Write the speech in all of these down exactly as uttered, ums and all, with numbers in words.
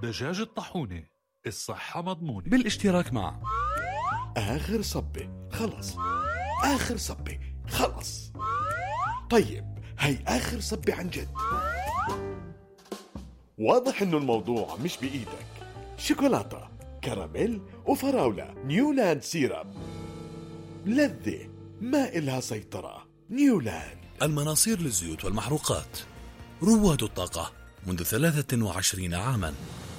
دجاج الطاحونة، الصحة مضمونة. بالاشتراك مع آخر صبة خلص، آخر صبة خلص. طيب هي آخر صبة عن جد. واضح إنه الموضوع مش بإيدك. شوكولاتة، كراميل وفراولة، نيولاند سيرب، لذة ما إلها سيطرة. نيولاند، المناصير للزيوت والمحروقات، رواد الطاقة منذ ثلاثة وعشرين عاما.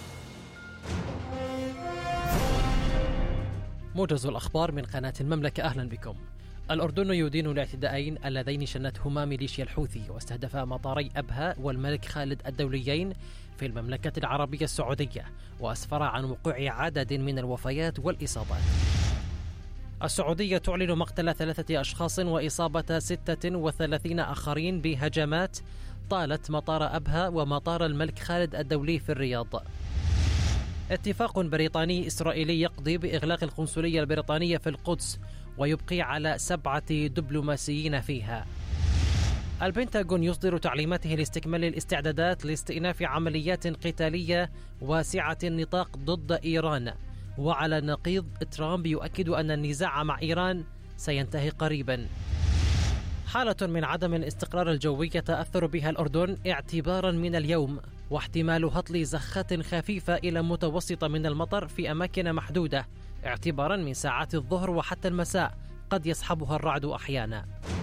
موجز الأخبار من قناة المملكة، أهلا بكم. الأردن يدين الاعتداءين اللذين شنتهما ميليشيا الحوثي واستهدفا مطاري أبها والملك خالد الدوليين في المملكة العربية السعودية، وأسفر عن وقوع عدد من الوفيات والإصابات. السعودية تعلن مقتل ثلاثة أشخاص وإصابة ستة وثلاثين آخرين بهجمات طالت مطار أبها ومطار الملك خالد الدولي في الرياض. اتفاق بريطاني إسرائيلي يقضي بإغلاق القنصلية البريطانية في القدس ويبقي على سبعة دبلوماسيين فيها. البنتاغون يصدر تعليماته لاستكمال الاستعدادات لاستئناف عمليات قتالية واسعة النطاق ضد إيران. وعلى النقيض ترامب يؤكد أن النزاع مع إيران سينتهي قريبا. حالة من عدم الاستقرار الجوي يتأثر بها الأردن اعتبارا من اليوم، واحتمال هطل زخات خفيفة إلى متوسطة من المطر في أماكن محدودة اعتبارا من ساعات الظهر وحتى المساء، قد يصحبها الرعد أحيانا.